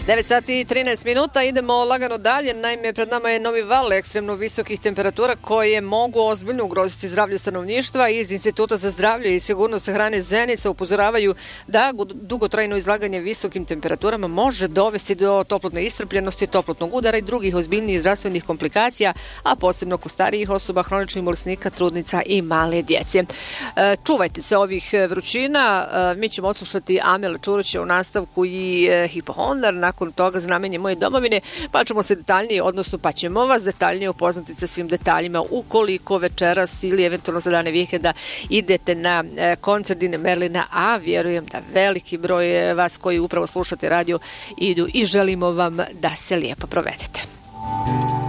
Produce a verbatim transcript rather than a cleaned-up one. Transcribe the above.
devet sati i trinaest minuta, idemo lagano dalje. Naime, pred nama je novi val ekstremno visokih temperatura koje mogu ozbiljno ugroziti zdravlje stanovništva. Iz Instituta za zdravlje i sigurnost hrane Zenica upozoravaju da dugotrajno izlaganje visokim temperaturama može dovesti do toplotne iscrpljenosti, toplotnog udara i drugih ozbiljnijih zdravstvenih komplikacija, a posebno kod starijih osoba, hroničnih bolesnika, trudnica i male djece. Čuvajte se ovih vrućina. Mi ćemo odslušati Amela Čuroća u nastavku i Hipohondar, nakon toga Znamenje moje domovine, pa ćemo se detaljnije, odnosno pa ćemo vas detaljnije upoznati sa svim detaljima ukoliko večeras ili eventualno za dane vikenda idete na koncert Dine Merlina, a vjerujem da veliki broj vas koji upravo slušate radio idu i želimo vam da se lijepo provedete.